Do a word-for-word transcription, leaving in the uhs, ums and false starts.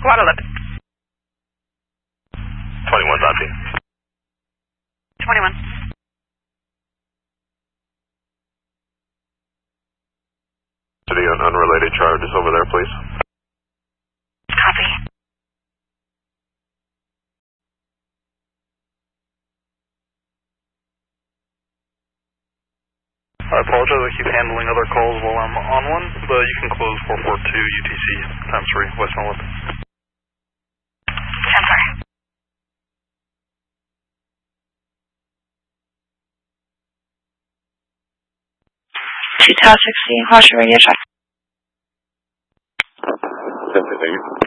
Guadalupe. twenty-one, Zati. twenty-one. City on unrelated charges over there, please. Copy. I apologize, I keep handling other calls while I'm on one, but you can close four four two U T C times three, Westmoreland. ten four. two Tower sixty, Harsha Radio Track. Everything.